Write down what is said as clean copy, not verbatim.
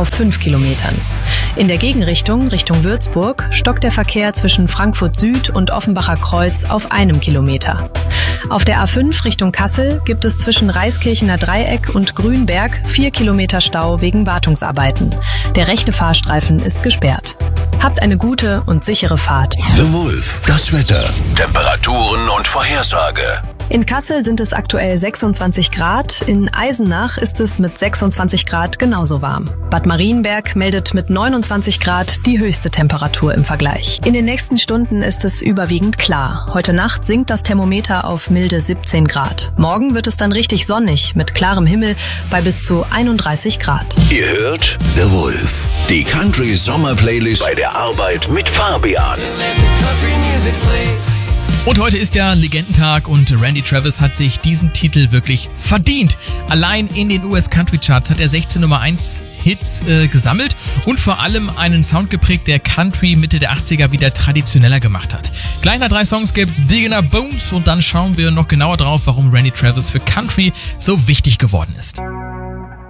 auf 5 Kilometern. In der Gegenrichtung, Richtung Würzburg, stockt der Verkehr zwischen Frankfurt Süd und Offenbacher Kreuz auf 1 Kilometer. Auf der A5 Richtung Kassel gibt es zwischen Reiskirchener Dreieck und Grünberg 4 Kilometer Stau wegen Wartungsarbeiten. Der rechte Fahrstreifen ist gesperrt. Habt eine gute und sichere Fahrt. The Wolf, das Wetter, Temperaturen und Vorhersage. In Kassel sind es aktuell 26 Grad, in Eisenach ist es mit 26 Grad genauso warm. Bad Marienberg meldet mit 29 Grad die höchste Temperatur im Vergleich. In den nächsten Stunden ist es überwiegend klar. Heute Nacht sinkt das Thermometer auf milde 17 Grad. Morgen wird es dann richtig sonnig mit klarem Himmel bei bis zu 31 Grad. Ihr hört The Wolf, die Country Sommer Playlist bei der Arbeit mit Fabian. Und heute ist ja Legendentag und Randy Travis hat sich diesen Titel wirklich verdient. Allein in den US Country Charts hat er 16 Nummer 1 Hits gesammelt und vor allem einen Sound geprägt, der Country Mitte der 80er wieder traditioneller gemacht hat. Gleich nach 3 Songs gibt's Diggin' Up Bones und dann schauen wir noch genauer drauf, warum Randy Travis für Country so wichtig geworden ist.